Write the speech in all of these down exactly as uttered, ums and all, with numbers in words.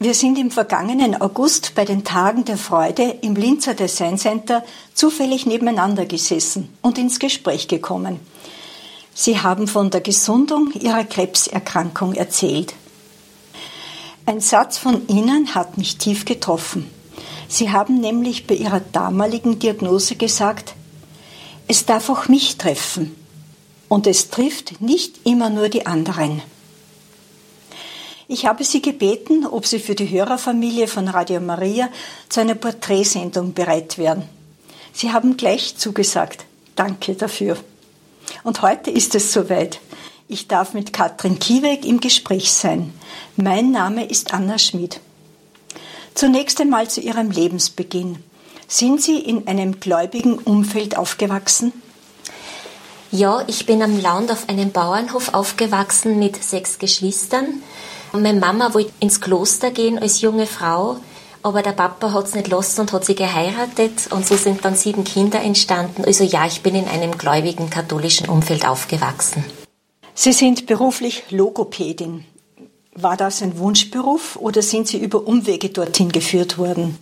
Wir sind im vergangenen August bei den Tagen der Freude im Linzer Design Center zufällig nebeneinander gesessen und ins Gespräch gekommen. Sie haben von der Gesundung ihrer Krebserkrankung erzählt. Ein Satz von Ihnen hat mich tief getroffen. Sie haben nämlich bei Ihrer damaligen Diagnose gesagt, es darf auch mich treffen und es trifft nicht immer nur die anderen. Ich habe Sie gebeten, ob Sie für die Hörerfamilie von Radio Maria zu einer Porträtsendung bereit wären. Sie haben gleich zugesagt. Danke dafür. Und heute ist es soweit. Ich darf mit Katrin Kieweg im Gespräch sein. Mein Name ist Anna Schmid. Zunächst einmal zu Ihrem Lebensbeginn. Sind Sie in einem gläubigen Umfeld aufgewachsen? Ja, ich bin am Land auf einem Bauernhof aufgewachsen mit sechs Geschwistern. Meine Mama wollte ins Kloster gehen als junge Frau, aber der Papa hat es nicht lassen und hat sie geheiratet und so sind dann sieben Kinder entstanden. Also ja, ich bin in einem gläubigen katholischen Umfeld aufgewachsen. Sie sind beruflich Logopädin. War das ein Wunschberuf oder sind Sie über Umwege dorthin geführt worden?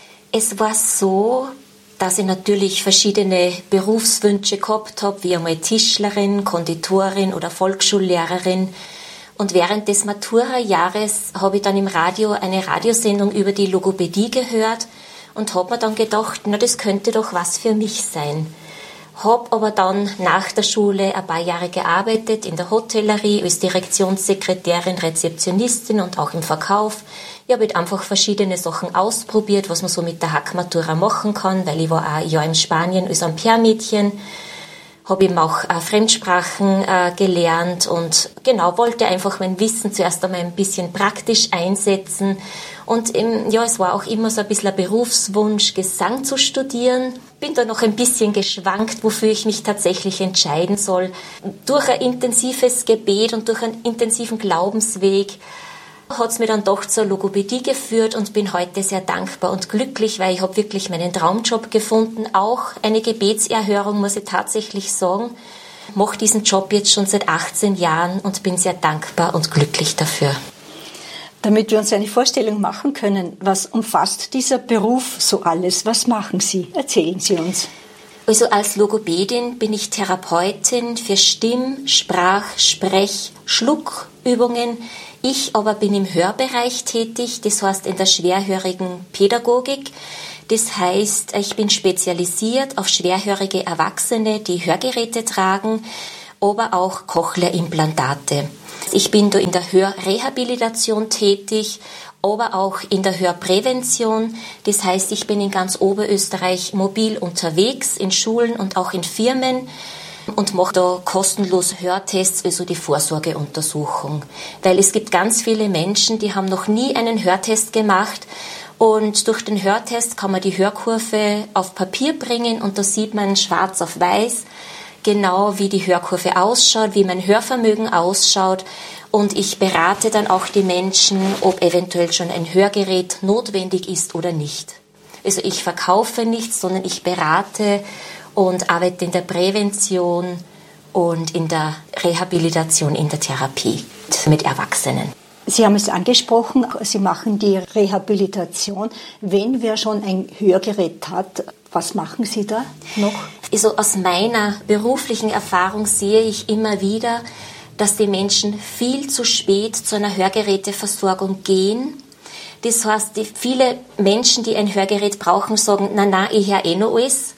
Es war so, dass ich natürlich verschiedene Berufswünsche gehabt habe, wie einmal Tischlerin, Konditorin oder Volksschullehrerin. Und während des Matura-Jahres habe ich dann im Radio eine Radiosendung über die Logopädie gehört und habe mir dann gedacht, na, das könnte doch was für mich sein. Habe aber dann nach der Schule ein paar Jahre gearbeitet in der Hotellerie als Direktionssekretärin, Rezeptionistin und auch im Verkauf. Ich habe einfach verschiedene Sachen ausprobiert, was man so mit der Hackmatura machen kann, weil ich war auch ein Jahr in Spanien als Au-pair-Mädchen. Habe eben auch äh, Fremdsprachen äh, gelernt und genau wollte einfach mein Wissen zuerst einmal ein bisschen praktisch einsetzen. Und eben, ja, es war auch immer so ein bisschen ein Berufswunsch, Gesang zu studieren. Bin da noch ein bisschen geschwankt, wofür ich mich tatsächlich entscheiden soll. Durch ein intensives Gebet und durch einen intensiven Glaubensweg hat es mir dann doch zur Logopädie geführt und bin heute sehr dankbar und glücklich, weil ich habe wirklich meinen Traumjob gefunden. Auch eine Gebetserhörung, muss ich tatsächlich sagen. Ich mache diesen Job jetzt schon seit achtzehn Jahren und bin sehr dankbar und glücklich dafür. Damit wir uns eine Vorstellung machen können, was umfasst dieser Beruf so alles? Was machen Sie? Erzählen Sie uns. Also als Logopädin bin ich Therapeutin für Stimm-, Sprach-, Sprech-, Schluckübungen. Ich aber bin im Hörbereich tätig, das heißt in der schwerhörigen Pädagogik. Das heißt, ich bin spezialisiert auf schwerhörige Erwachsene, die Hörgeräte tragen, aber auch Cochlea-Implantate. Ich bin da in der Hörrehabilitation tätig, aber auch in der Hörprävention. Das heißt, ich bin in ganz Oberösterreich mobil unterwegs, in Schulen und auch in Firmen und mache da kostenlos Hörtests, also die Vorsorgeuntersuchung. Weil es gibt ganz viele Menschen, die haben noch nie einen Hörtest gemacht und durch den Hörtest kann man die Hörkurve auf Papier bringen und da sieht man schwarz auf weiß genau, wie die Hörkurve ausschaut, wie mein Hörvermögen ausschaut. Und ich berate dann auch die Menschen, ob eventuell schon ein Hörgerät notwendig ist oder nicht. Also ich verkaufe nichts, sondern ich berate und arbeite in der Prävention und in der Rehabilitation, in der Therapie mit Erwachsenen. Sie haben es angesprochen, Sie machen die Rehabilitation. Wenn wer schon ein Hörgerät hat, was machen Sie da noch? Also aus meiner beruflichen Erfahrung sehe ich immer wieder, dass die Menschen viel zu spät zu einer Hörgeräteversorgung gehen. Das heißt, die, viele Menschen, die ein Hörgerät brauchen, sagen, na na, ich höre eh noch alles.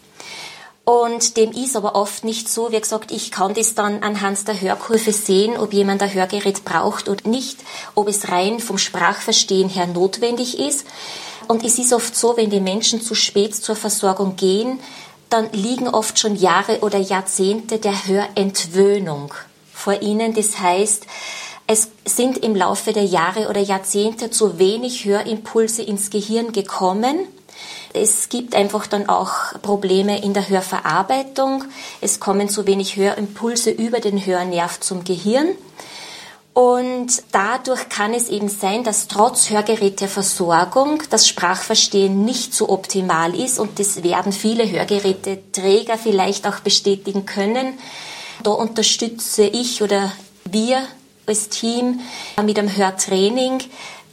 Und dem ist aber oft nicht so. Wie gesagt, ich kann das dann anhand der Hörkurve sehen, ob jemand ein Hörgerät braucht oder nicht, ob es rein vom Sprachverstehen her notwendig ist. Und es ist oft so, wenn die Menschen zu spät zur Versorgung gehen, dann liegen oft schon Jahre oder Jahrzehnte der Hörentwöhnung vor ihnen. Das heißt, es sind im Laufe der Jahre oder Jahrzehnte zu wenig Hörimpulse ins Gehirn gekommen. Es gibt einfach dann auch Probleme in der Hörverarbeitung. Es kommen zu wenig Hörimpulse über den Hörnerv zum Gehirn. Und dadurch kann es eben sein, dass trotz Hörgeräteversorgung das Sprachverstehen nicht so optimal ist. Und das werden viele Hörgeräteträger vielleicht auch bestätigen können. Da unterstütze ich oder wir als Team mit einem Hörtraining,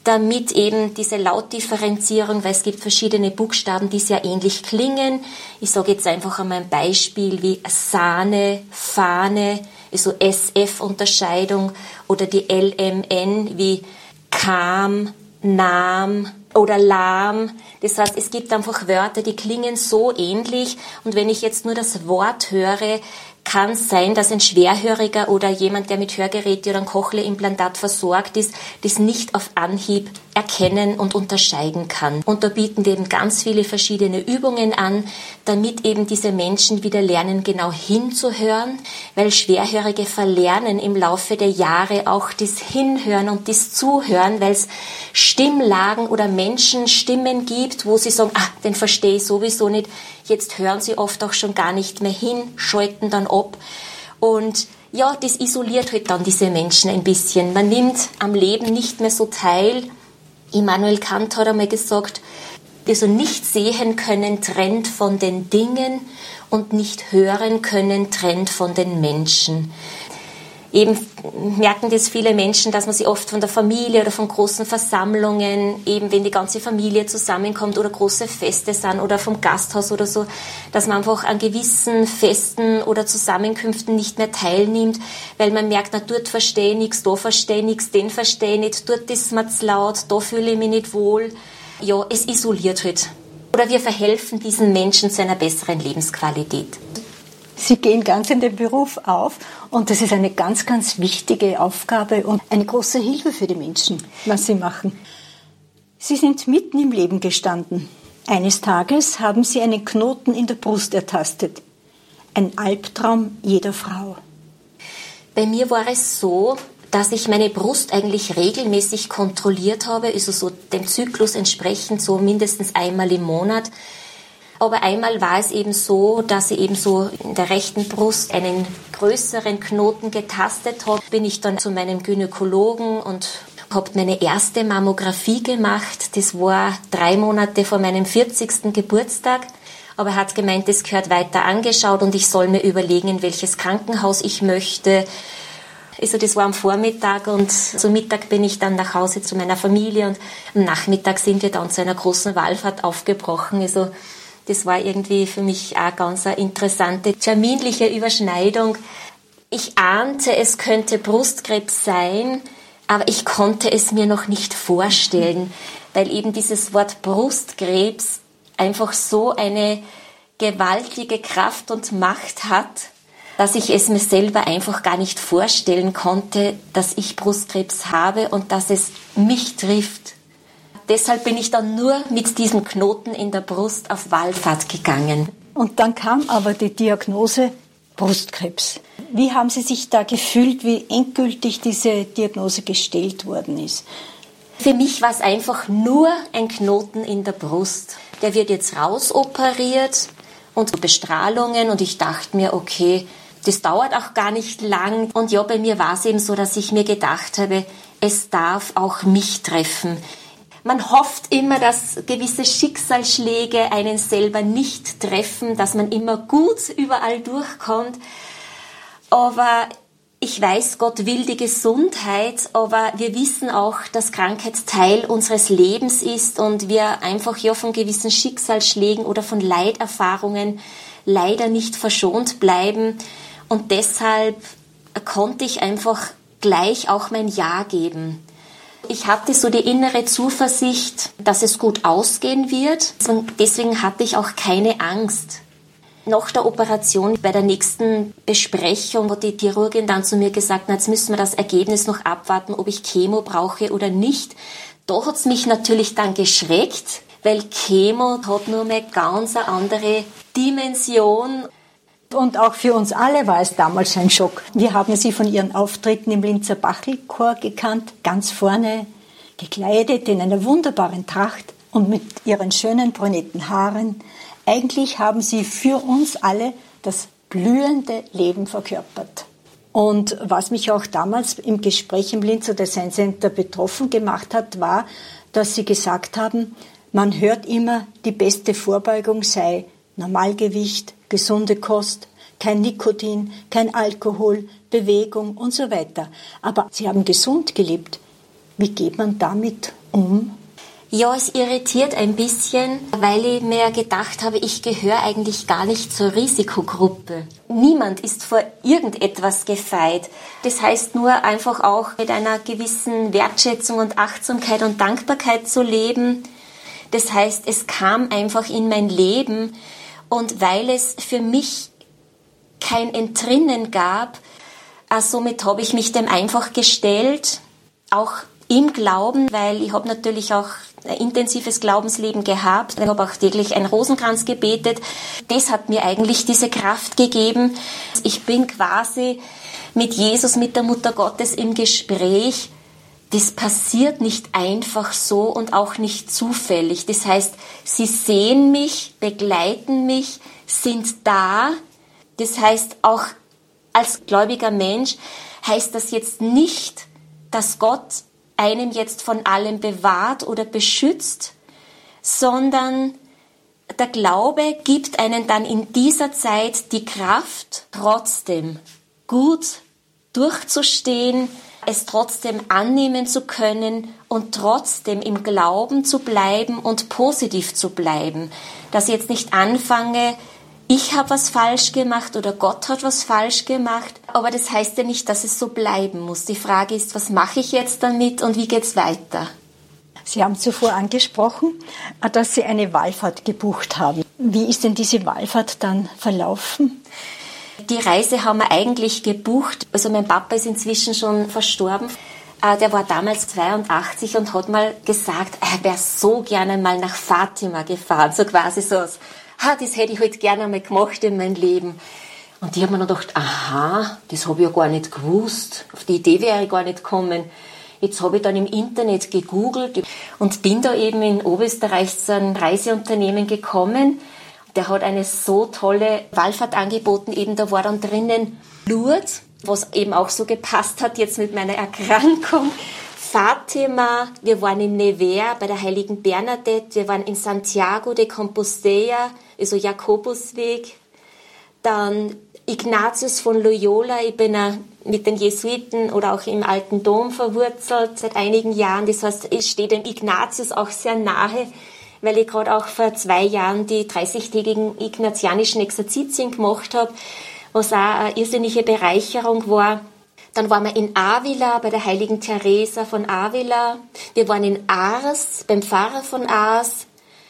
damit eben diese Lautdifferenzierung, weil es gibt verschiedene Buchstaben, die sehr ähnlich klingen. Ich sage jetzt einfach einmal ein Beispiel wie Sahne, Fahne, also S F-Unterscheidung oder die L M N wie Kam, Nam oder Lahm. Das heißt, es gibt einfach Wörter, die klingen so ähnlich und wenn ich jetzt nur das Wort höre, kann es sein, dass ein Schwerhöriger oder jemand, der mit Hörgeräte oder einem Cochlea-Implantat versorgt ist, das nicht auf Anhieb erkennen und unterscheiden kann. Und da bieten wir eben ganz viele verschiedene Übungen an, damit eben diese Menschen wieder lernen, genau hinzuhören, weil Schwerhörige verlernen im Laufe der Jahre auch das Hinhören und das Zuhören, weil es Stimmlagen oder Menschenstimmen gibt, wo sie sagen, ah, den verstehe ich sowieso nicht. Jetzt hören sie oft auch schon gar nicht mehr hin, schalten dann ab. Und ja, das isoliert halt dann diese Menschen ein bisschen. Man nimmt am Leben nicht mehr so teil. Immanuel Kant hat einmal gesagt, also nicht sehen können trennt von den Dingen und nicht hören können trennt von den Menschen. Eben merken das viele Menschen, dass man sie oft von der Familie oder von großen Versammlungen, eben wenn die ganze Familie zusammenkommt oder große Feste sind oder vom Gasthaus oder so, dass man einfach an gewissen Festen oder Zusammenkünften nicht mehr teilnimmt, weil man merkt, na, dort verstehe ich nichts, da verstehe ich nichts, den verstehe ich nicht, dort ist mir zu laut, da fühle ich mich nicht wohl. Ja, es isoliert halt. Oder wir verhelfen diesen Menschen zu einer besseren Lebensqualität. Sie gehen ganz in den Beruf auf und das ist eine ganz, ganz wichtige Aufgabe und eine große Hilfe für die Menschen, was Sie machen. Sie sind mitten im Leben gestanden. Eines Tages haben Sie einen Knoten in der Brust ertastet. Ein Albtraum jeder Frau. Bei mir war es so, dass ich meine Brust eigentlich regelmäßig kontrolliert habe, also so dem Zyklus entsprechend, so mindestens einmal im Monat. Aber einmal war es eben so, dass ich eben so in der rechten Brust einen größeren Knoten getastet habe. Bin ich dann zu meinem Gynäkologen und habe meine erste Mammographie gemacht. Das war drei Monate vor meinem vierzigsten Geburtstag. Aber er hat gemeint, das gehört weiter angeschaut und ich soll mir überlegen, in welches Krankenhaus ich möchte. Also das war am Vormittag und zum Mittag bin ich dann nach Hause zu meiner Familie und am Nachmittag sind wir dann zu einer großen Wallfahrt aufgebrochen. Also das war irgendwie für mich auch ganz eine interessante, terminliche Überschneidung. Ich ahnte, es könnte Brustkrebs sein, aber ich konnte es mir noch nicht vorstellen, weil eben dieses Wort Brustkrebs einfach so eine gewaltige Kraft und Macht hat, dass ich es mir selber einfach gar nicht vorstellen konnte, dass ich Brustkrebs habe und dass es mich trifft. Deshalb bin ich dann nur mit diesem Knoten in der Brust auf Wallfahrt gegangen. Und dann kam aber die Diagnose Brustkrebs. Wie haben Sie sich da gefühlt, wie endgültig diese Diagnose gestellt worden ist? Für mich war es einfach nur ein Knoten in der Brust. Der wird jetzt rausoperiert und Bestrahlungen und ich dachte mir, okay, das dauert auch gar nicht lang. Und ja, bei mir war es eben so, dass ich mir gedacht habe, es darf auch mich treffen. Man hofft immer, dass gewisse Schicksalsschläge einen selber nicht treffen, dass man immer gut überall durchkommt. Aber ich weiß, Gott will die Gesundheit, aber wir wissen auch, dass Krankheit Teil unseres Lebens ist und wir einfach ja von gewissen Schicksalsschlägen oder von Leiterfahrungen leider nicht verschont bleiben. Und deshalb konnte ich einfach gleich auch mein Ja geben. Ich hatte so die innere Zuversicht, dass es gut ausgehen wird. Deswegen hatte ich auch keine Angst. Nach der Operation, bei der nächsten Besprechung, hat die Chirurgin dann zu mir gesagt, na, jetzt müssen wir das Ergebnis noch abwarten, ob ich Chemo brauche oder nicht. Da hat es mich natürlich dann geschreckt, weil Chemo hat nur mal ganz eine andere Dimension. Und auch für uns alle war es damals ein Schock. Wir haben Sie von Ihren Auftritten im Linzer Bachlchor gekannt, ganz vorne, gekleidet in einer wunderbaren Tracht und mit Ihren schönen brünetten Haaren. Eigentlich haben Sie für uns alle das blühende Leben verkörpert. Und was mich auch damals im Gespräch im Linzer Design Center betroffen gemacht hat, war, dass Sie gesagt haben, man hört immer, die beste Vorbeugung sei Normalgewicht, gesunde Kost, kein Nikotin, kein Alkohol, Bewegung und so weiter. Aber Sie haben gesund gelebt. Wie geht man damit Um? Ja, es irritiert ein bisschen, weil ich mir gedacht habe, ich gehöre eigentlich gar nicht zur Risikogruppe. Niemand ist vor irgendetwas gefeit. Das heißt nur einfach auch mit einer gewissen Wertschätzung und Achtsamkeit und Dankbarkeit zu leben. Das heißt, es kam einfach in mein Leben und weil es für mich kein Entrinnen gab, äh, somit habe ich mich dem einfach gestellt, auch im Glauben, weil ich habe natürlich auch ein intensives Glaubensleben gehabt. Ich habe auch täglich einen Rosenkranz gebetet. Das hat mir eigentlich diese Kraft gegeben. Ich bin quasi mit Jesus, mit der Mutter Gottes im Gespräch. Das passiert nicht einfach so und auch nicht zufällig. Das heißt, sie sehen mich, begleiten mich, sind da. Das heißt, auch als gläubiger Mensch heißt das jetzt nicht, dass Gott einem jetzt von allem bewahrt oder beschützt, sondern der Glaube gibt einen dann in dieser Zeit die Kraft, trotzdem gut durchzustehen, es trotzdem annehmen zu können und trotzdem im Glauben zu bleiben und positiv zu bleiben. Dass ich jetzt nicht anfange, ich habe was falsch gemacht oder Gott hat was falsch gemacht. Aber das heißt ja nicht, dass es so bleiben muss. Die Frage ist, was mache ich jetzt damit und wie geht's weiter? Sie haben zuvor angesprochen, dass Sie eine Wallfahrt gebucht haben. Wie ist denn diese Wallfahrt dann verlaufen? Die Reise haben wir eigentlich gebucht. Also mein Papa ist inzwischen schon verstorben. Der war damals zweiundachtzig und hat mal gesagt, er wäre so gerne mal nach Fatima gefahren. So quasi so aus, ha, das hätte ich halt gerne mal gemacht in meinem Leben. Und ich habe mir dann gedacht, aha, das habe ich ja gar nicht gewusst. Auf die Idee wäre ich gar nicht gekommen. Jetzt habe ich dann im Internet gegoogelt und bin da eben in Oberösterreich zu einem Reiseunternehmen gekommen. Der hat eine so tolle Wallfahrt angeboten. Eben da war dann drinnen Lourdes, was eben auch so gepasst hat jetzt mit meiner Erkrankung. Fatima, wir waren in Nevers bei der heiligen Bernadette, wir waren in Santiago de Compostela, also Jakobusweg, dann Ignatius von Loyola, ich bin mit den Jesuiten oder auch im Alten Dom verwurzelt seit einigen Jahren, das heißt, ich stehe dem Ignatius auch sehr nahe, weil ich gerade auch vor zwei Jahren die dreißigtägigen ignatianischen Exerzitien gemacht habe, was auch eine irrsinnige Bereicherung war. Dann waren wir in Avila bei der heiligen Teresa von Avila. Wir waren in Ars, beim Pfarrer von Ars.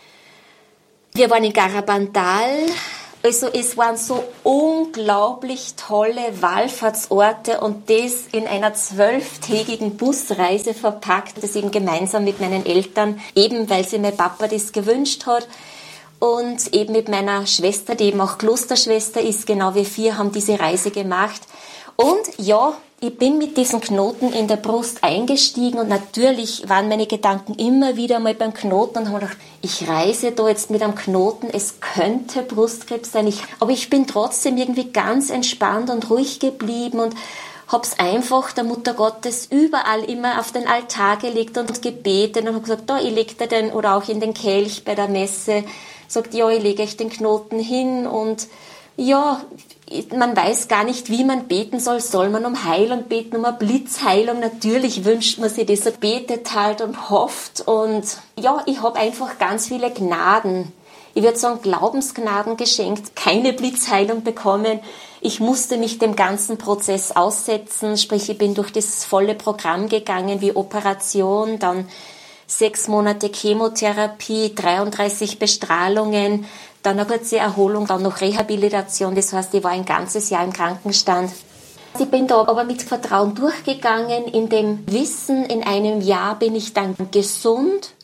Wir waren in Garabandal. Also es waren so unglaublich tolle Wallfahrtsorte und das in einer zwölftägigen Busreise verpackt, das eben gemeinsam mit meinen Eltern, eben weil sie mein Papa das gewünscht hat. Und eben mit meiner Schwester, die eben auch Klosterschwester ist, genau wir vier haben diese Reise gemacht. Und ja, ich bin mit diesem Knoten in der Brust eingestiegen und natürlich waren meine Gedanken immer wieder mal beim Knoten und habe gedacht, ich reise da jetzt mit einem Knoten, es könnte Brustkrebs sein. Ich, aber ich bin trotzdem irgendwie ganz entspannt und ruhig geblieben und habe es einfach der Mutter Gottes überall immer auf den Altar gelegt und gebetet und habe gesagt, da, ich lege dir den, oder auch in den Kelch bei der Messe, sagt, ja, ich lege euch den Knoten hin und ja, man weiß gar nicht, wie man beten soll. Soll man um Heilung beten, um eine Blitzheilung? Natürlich wünscht man sich das, er betet halt und hofft. Und ja, ich habe einfach ganz viele Gnaden. Ich würde sagen, Glaubensgnaden geschenkt, keine Blitzheilung bekommen. Ich musste mich dem ganzen Prozess aussetzen, sprich, ich bin durch das volle Programm gegangen, wie Operation, dann sechs Monate Chemotherapie, dreiunddreißig Bestrahlungen, dann eine kurze Erholung, dann noch Rehabilitation, das heißt, ich war ein ganzes Jahr im Krankenstand. Ich bin da aber mit Vertrauen durchgegangen, in dem Wissen, in einem Jahr bin ich dann gesund